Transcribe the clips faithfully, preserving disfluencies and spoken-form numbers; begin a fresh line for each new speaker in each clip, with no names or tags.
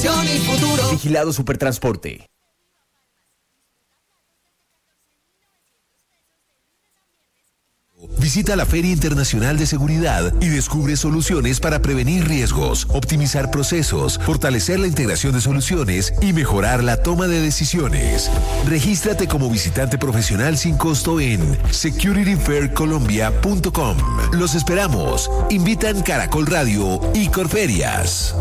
inversión y futuro.
Vigilado Supertransporte.
Visita la Feria Internacional de Seguridad y descubre soluciones para prevenir riesgos, optimizar procesos, fortalecer la integración de soluciones y mejorar la toma de decisiones. Regístrate como visitante profesional sin costo en security fair colombia punto com. Los esperamos. Invitan Caracol Radio y Corferias.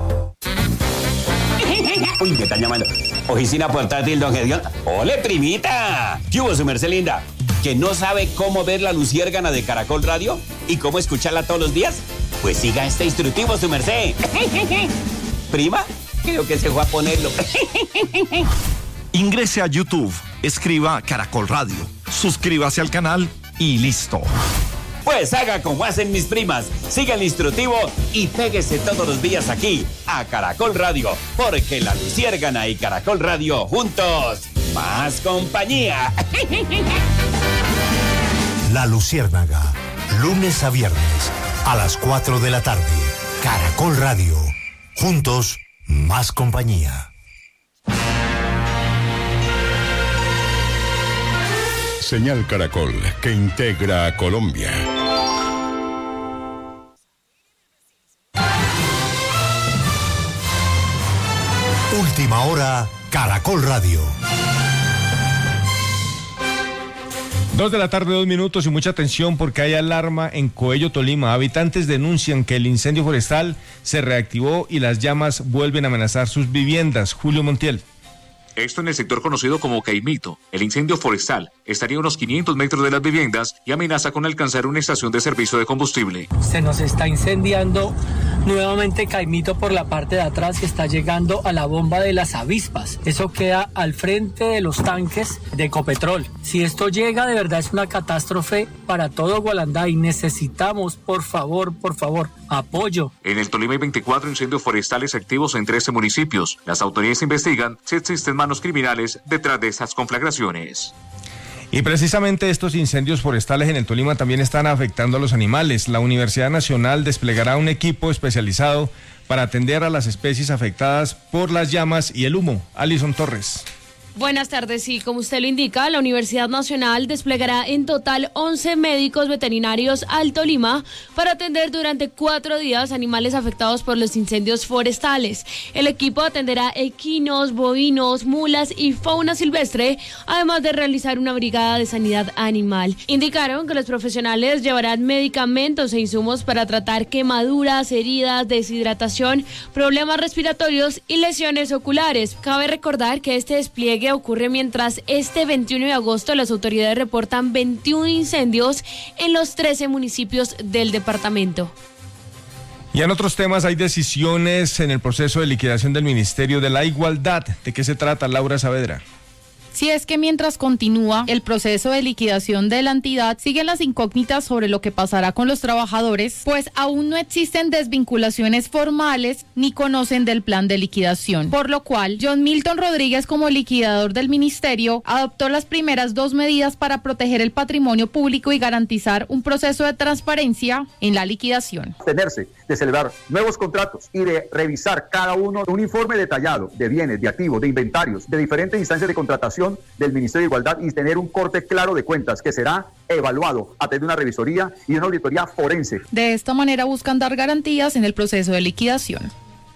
Uy, me están llamando. Oficina portátil, don Gedión. ¡Ole, primita! ¿Qué hubo, su merced linda? ¿Que no sabe cómo ver la luciérgana de Caracol Radio y cómo escucharla todos los días? Pues siga este instructivo, su merced. ¿Prima? Creo que se fue a ponerlo.
Ingrese a YouTube, escriba Caracol Radio, suscríbase al canal y listo.
Pues haga como hacen mis primas, siga el instructivo y péguese todos los días aquí, a Caracol Radio, porque la luciérgana y Caracol Radio juntos, más compañía.
La Luciérnaga, lunes a viernes, a las cuatro de la tarde. Caracol Radio, juntos, más compañía.
Señal Caracol, que integra a Colombia.
Última hora, Caracol Radio.
Dos de la tarde, dos minutos y mucha atención porque hay alarma en Coello, Tolima. Habitantes denuncian que el incendio forestal se reactivó y las llamas vuelven a amenazar sus viviendas. Julio Montiel.
Esto en el sector conocido como Caimito. El incendio forestal estaría a unos quinientos metros de las viviendas y amenaza con alcanzar una estación de servicio de combustible.
Se nos está incendiando nuevamente Caimito por la parte de atrás que está llegando a la bomba de las avispas. Eso queda al frente de los tanques de Ecopetrol. Si esto llega, de verdad es una catástrofe para todo Gualandá y necesitamos, por favor, por favor, apoyo.
En el Tolima hay veinticuatro incendios forestales activos en trece municipios. Las autoridades investigan si existen manos criminales detrás de estas conflagraciones.
Y precisamente estos incendios forestales en el Tolima también están afectando a los animales. La Universidad Nacional desplegará un equipo especializado para atender a las especies afectadas por las llamas y el humo. Alison Torres.
Buenas tardes, sí, como usted lo indica, la Universidad Nacional desplegará en total once médicos veterinarios al Tolima para atender durante cuatro días animales afectados por los incendios forestales. El equipo atenderá equinos, bovinos, mulas y fauna silvestre, además de realizar una brigada de sanidad animal. Indicaron que los profesionales llevarán medicamentos e insumos para tratar quemaduras, heridas, deshidratación, problemas respiratorios y lesiones oculares. Cabe recordar que este despliegue ocurre mientras este veintiuno de agosto las autoridades reportan veintiún incendios en los trece municipios del departamento.
Y en otros temas hay decisiones en el proceso de liquidación del Ministerio de la Igualdad. ¿De qué se trata, Laura Saavedra?
Si es que mientras continúa el proceso de liquidación de la entidad, siguen las incógnitas sobre lo que pasará con los trabajadores, pues aún no existen desvinculaciones formales ni conocen del plan de liquidación. Por lo cual, John Milton Rodríguez, como liquidador del ministerio, adoptó las primeras dos medidas para proteger el patrimonio público y garantizar un proceso de transparencia en la liquidación.
Tenerse de celebrar nuevos contratos y de revisar cada uno un informe detallado de bienes, de activos, de inventarios, de diferentes instancias de contratación del Ministerio de Igualdad y tener un corte claro de cuentas que será evaluado a través de una revisoría y una auditoría forense.
De esta manera buscan dar garantías en el proceso de liquidación.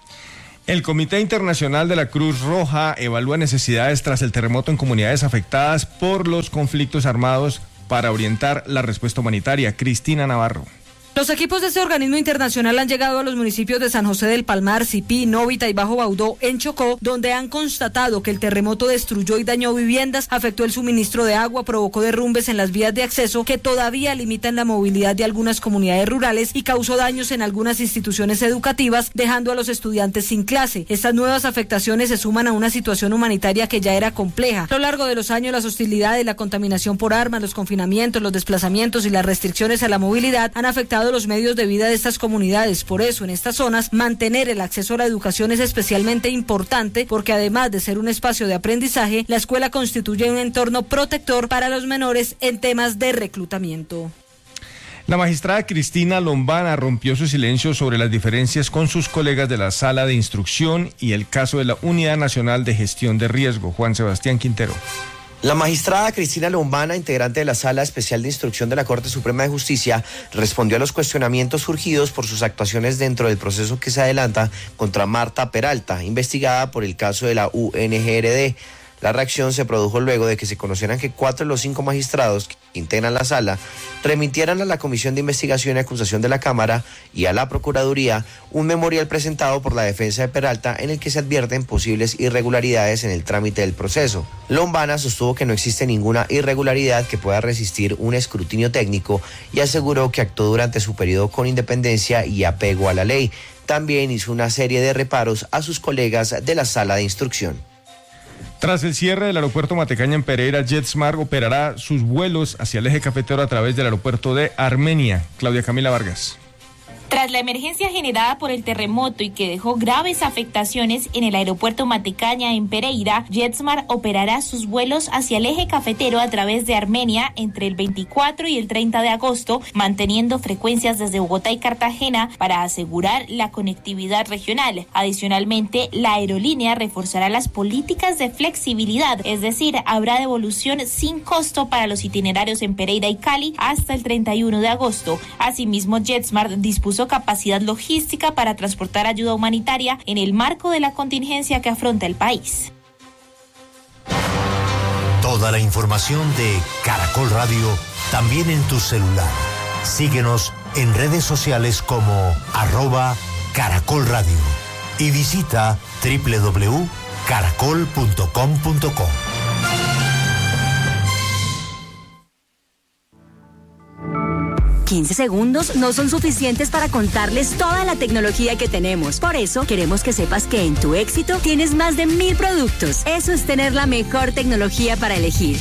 El Comité Internacional de la Cruz Roja evalúa necesidades tras el terremoto en comunidades afectadas por los conflictos armados para orientar la respuesta humanitaria. Cristina Navarro.
Los equipos de este organismo internacional han llegado a los municipios de San José del Palmar, Sipí, Novita y Bajo Baudó, en Chocó, donde han constatado que el terremoto destruyó y dañó viviendas, afectó el suministro de agua, provocó derrumbes en las vías de acceso que todavía limitan la movilidad de algunas comunidades rurales y causó daños en algunas instituciones educativas, dejando a los estudiantes sin clase. Estas nuevas afectaciones se suman a una situación humanitaria que ya era compleja. A lo largo de los años, las hostilidades, la contaminación por armas, los confinamientos, los desplazamientos y las restricciones a la movilidad han afectado los medios de vida de estas comunidades. Por eso, en estas zonas, mantener el acceso a la educación es especialmente importante porque además de ser un espacio de aprendizaje, la escuela constituye un entorno protector para los menores en temas de reclutamiento.
La magistrada Cristina Lombana rompió su silencio sobre las diferencias con sus colegas de la Sala de Instrucción y el caso de la Unidad Nacional de Gestión de Riesgo. Juan Sebastián Quintero.
La magistrada Cristina Lombana, integrante de la Sala Especial de Instrucción de la Corte Suprema de Justicia, respondió a los cuestionamientos surgidos por sus actuaciones dentro del proceso que se adelanta contra Marta Peralta, investigada por el caso de la U N G R D. La reacción se produjo luego de que se conocieran que cuatro de los cinco magistrados que integran la sala remitieran a la Comisión de Investigación y Acusación de la Cámara y a la Procuraduría un memorial presentado por la defensa de Peralta en el que se advierten posibles irregularidades en el trámite del proceso. Lombana sostuvo que no existe ninguna irregularidad que pueda resistir un escrutinio técnico y aseguró que actuó durante su periodo con independencia y apego a la ley. También hizo una serie de reparos a sus colegas de la Sala de Instrucción.
Tras el cierre del aeropuerto Matecaña en Pereira, JetSmart operará sus vuelos hacia el eje cafetero a través del aeropuerto de Armenia. Claudia Camila Vargas.
Tras la emergencia generada por el terremoto y que dejó graves afectaciones en el aeropuerto Matecaña en Pereira, JetSmart operará sus vuelos hacia el eje cafetero a través de Armenia entre el veinticuatro y el treinta de agosto, manteniendo frecuencias desde Bogotá y Cartagena para asegurar la conectividad regional. Adicionalmente, la aerolínea reforzará las políticas de flexibilidad, es decir, habrá devolución sin costo para los itinerarios en Pereira y Cali hasta el treinta y uno de agosto. Asimismo, JetSmart dispuso capacidad logística para transportar ayuda humanitaria en el marco de la contingencia que afronta el país.
Toda la información de Caracol Radio también en tu celular. Síguenos en redes sociales como arroba Caracol Radio y visita doble u doble u doble u punto caracol punto com punto co.
quince segundos no son suficientes para contarles toda la tecnología que tenemos. Por eso, queremos que sepas que en Tu Éxito tienes más de mil productos. Eso es tener la mejor tecnología para elegir.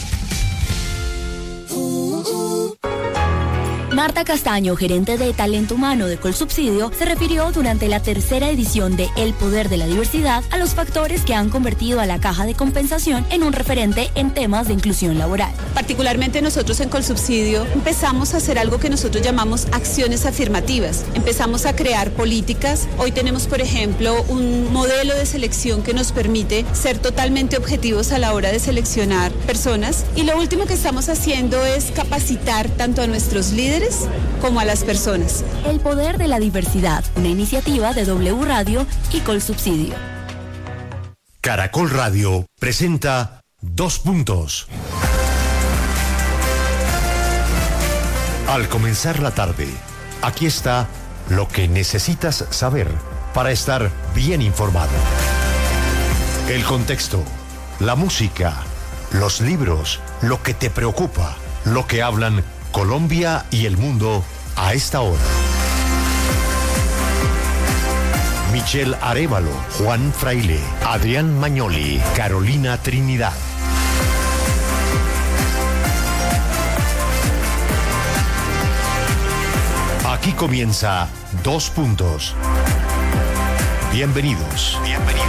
Marta Castaño, gerente de Talento Humano de Colsubsidio, se refirió durante la tercera edición de El Poder de la Diversidad a los factores que han convertido a la Caja de Compensación en un referente en temas de inclusión laboral.
Particularmente nosotros en Colsubsidio empezamos a hacer algo que nosotros llamamos acciones afirmativas. Empezamos a crear políticas. Hoy tenemos, por ejemplo, un modelo de selección que nos permite ser totalmente objetivos a la hora de seleccionar personas. Y lo último que estamos haciendo es capacitar tanto a nuestros líderes como a las personas.
El Poder de la Diversidad, una iniciativa de W Radio y Colsubsidio.
Caracol Radio presenta Dos Puntos. Al comenzar la tarde, aquí está lo que necesitas saber para estar bien informado. El contexto, la música, los libros, lo que te preocupa, lo que hablan Colombia y el mundo a esta hora. Michelle Arévalo, Juan Fraile, Adrián Mañoli, Carolina Trinidad. Aquí comienza Dos Puntos. Bienvenidos. Bienvenidos.